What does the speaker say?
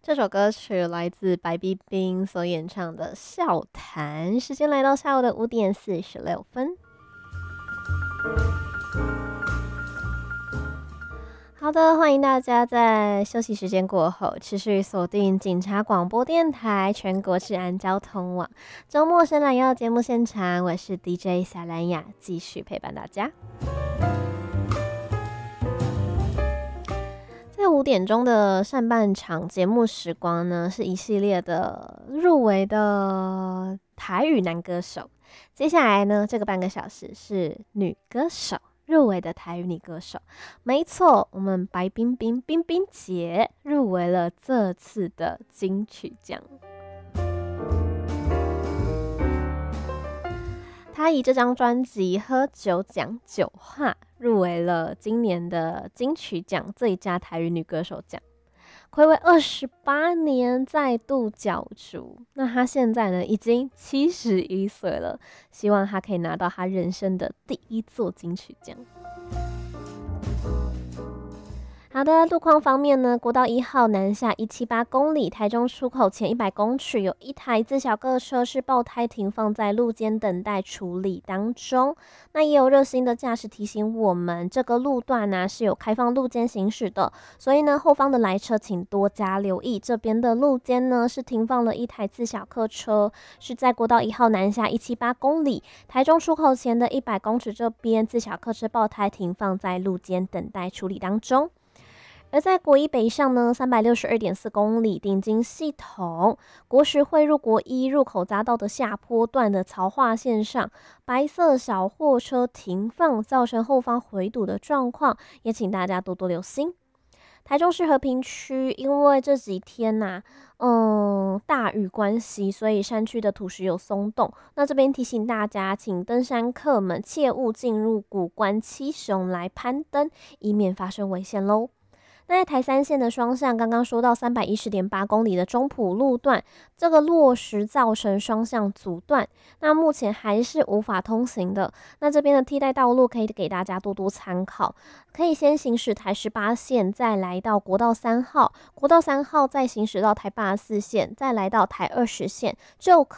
这首歌曲来自白冰冰所演唱的《笑谈》，时间来到下午的5:46。好的，欢迎大家在休息时间过后持续锁定警察广播电台全国治安交通网周末深蓝药节目现场，我是 DJ 小蓝雅，继续陪伴大家。在5点钟的上半场节目时光呢，是一系列的入围的台语男歌手。接下来呢，这个半个小时是女歌手入围的台语女歌手。没错，我们白冰冰冰冰姐入围了这次的金曲奖。她以这张专辑《喝酒讲酒话》入围了今年的金曲奖最佳台语女歌手奖，睽违28年再度角逐。那她现在呢已经71岁了，希望她可以拿到她人生的第1座金曲奖。好的，路况方面呢，国道1号南下178公里，台中出口前100公尺，有一台自小客车是爆胎停放在路肩等待处理当中。那也有热心的驾驶提醒我们，这个路段呢是有开放路肩行驶的，所以呢后方的来车请多加留意。这边的路肩呢是停放了一台自小客车，是在国道1号南下178公里，台中出口前的100公尺这边自小客车爆胎停放在路肩等待处理当中。而在国一北上呢，362.4公里顶金系统国十汇入国一入口匝道的下坡段的槽化线上，白色小货车停放，造成后方回堵的状况，也请大家多多留心。台中市和平区因为这几天大雨关系，所以山区的土石有松动。那这边提醒大家，请登山客们切勿进入古关七雄来攀登，以免发生危险咯。那在台三线的双向，刚刚说到310.8公里的中埔路段，这个落石造成双向阻断，那目前还是无法通行的。那这边的替代道路可以给大家多多参考，可以先行驶台18线，再来到国道3号，国道3号再行驶到台84线，再来到台20线，就